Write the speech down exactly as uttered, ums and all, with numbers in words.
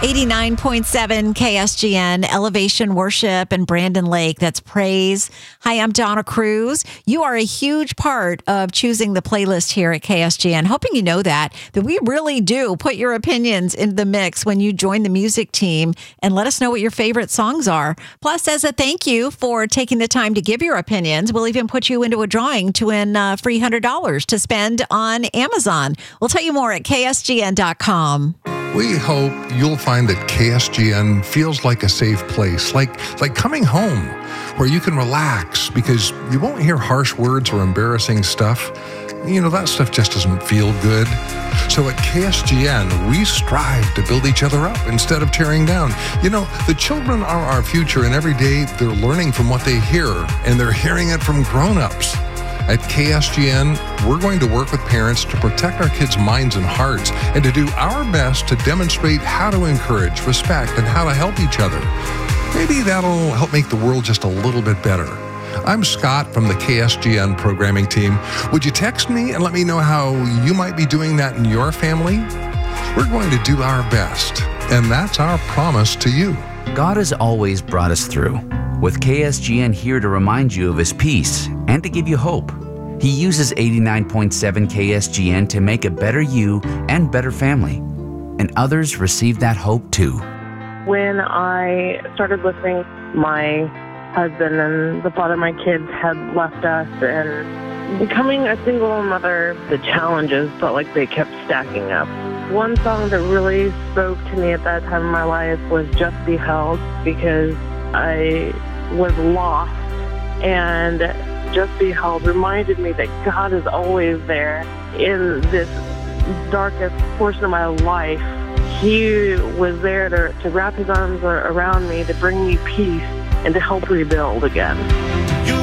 eighty-nine point seven K S G N, Elevation Worship, and Brandon Lake. That's Praise. Hi, I'm Donna Cruz. You are a huge part of choosing the playlist here at K S G N. Hoping you know that, that we really do put your opinions into the mix when you join the music team and let us know what your favorite songs are. Plus, as a thank you for taking the time to give your opinions, we'll even put you into a drawing to win uh, free one hundred dollars to spend on Amazon. We'll tell you more at K S G N dot com. We hope you'll find that K S G N feels like a safe place, like like coming home, where you can relax because you won't hear harsh words or embarrassing stuff. You know, that stuff just doesn't feel good. So at K S G N, we strive to build each other up instead of tearing down. You know, the children are our future, and every day they're learning from what they hear, and they're hearing it from grown-ups. At K S G N, we're going to work with parents to protect our kids' minds and hearts and to do our best to demonstrate how to encourage, respect, and how to help each other. Maybe that'll help make the world just a little bit better. I'm Scott from the K S G N programming team. Would you text me and let me know how you might be doing that in your family? We're going to do our best, and that's our promise to you. God has always brought us through, with K S G N here to remind you of His peace and to give you hope. He uses eighty-nine point seven K S G N to make a better you and better family, and others receive that hope too. When I started listening, my husband and the father of my kids had left us, and becoming a single mother, the challenges felt like they kept stacking up. One song that really spoke to me at that time in my life was Just Be Held, because I was lost, and Just Be Held reminded me that God is always there in this darkest portion of my life. He was there to, to wrap His arms around me, to bring me peace, and to help rebuild again.